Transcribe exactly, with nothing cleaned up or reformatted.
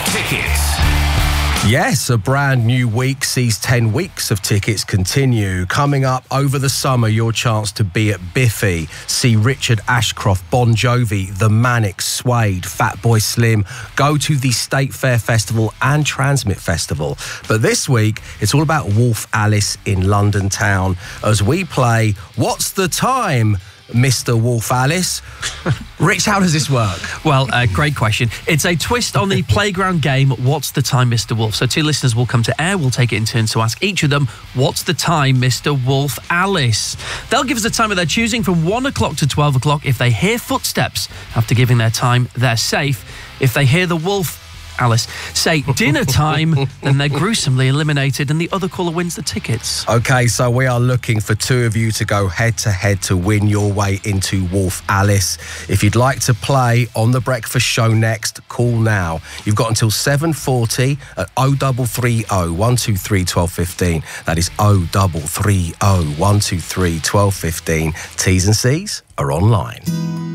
Tickets. Yes, a brand new week sees ten weeks of tickets continue. Coming up over the summer, your chance to be at Biffy, see Richard Ashcroft, Bon Jovi, The Manics, Suede, Fatboy Slim, go to the State Fair Festival and Transmit Festival. But this week, it's all about Wolf Alice in London town as we play What's the Time, Mister Wolf Alice? Rich, how does this work? Well, uh, great question. It's a twist on the playground game, What's the Time, Mister Wolf? So two listeners will come to air. We'll take it in turns to ask each of them, what's the time, Mister Wolf Alice? They'll give us a time of their choosing from one o'clock to twelve o'clock. If they hear footsteps after giving their time, they're safe. If they hear the wolf, Alice, say dinner time, then they're gruesomely eliminated and the other caller wins the tickets. OK, so we are looking for two of you to go head-to-head to win your way into Wolf Alice. If you'd like to play on The Breakfast Show next, call now. You've got until seven forty at oh double three oh, one two three, one two one five. That is oh double three oh, one two three, one two one five. T's and C's are online.